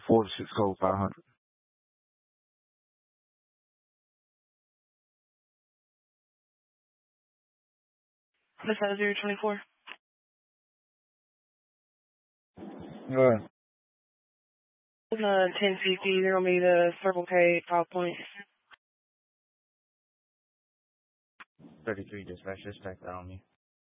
4 to 6 code 500. This is 024. Go ahead. 1050, they're going to be the Circle K 5 points. 33 dispatch, just stack that on me.